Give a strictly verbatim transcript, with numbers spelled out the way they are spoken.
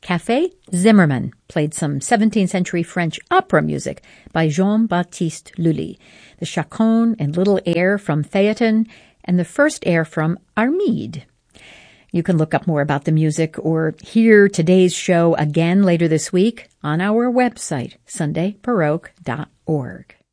Café Zimmermann played some seventeenth century French opera music by Jean-Baptiste Lully, the chaconne and little air from Phaeton, and the first air from Armide. You can look up more about the music or hear today's show again later this week on our website, sunday baroque dot org.